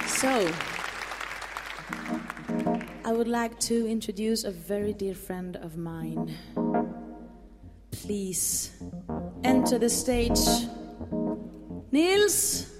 So, I would like to introduce a very dear friend of mine. Please enter the stage, Nils.